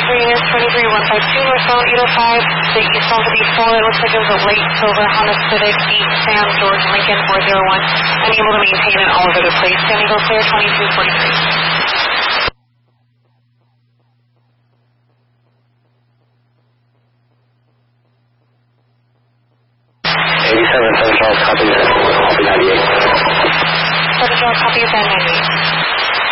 is 23152 northbound 805. The eastbound to B4, it looks like it was a late silver Honda Civic Beat Sam George Lincoln 401. Unable to maintain it all over the place. San Diego Clear 2243. 87, 7 Charles, copy that. Copy 98. 7 Charles, copy that 98.